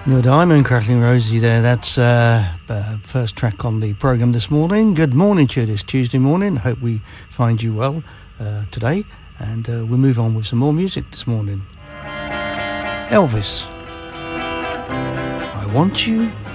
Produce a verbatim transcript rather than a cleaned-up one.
Neil Diamond, Crackling Rosie there. That's uh, uh, first track on the programme this morning. Good morning to you this Tuesday morning. Hope we find you well uh, today. And uh, we'll move on with some more music this morning. Elvis, I Want You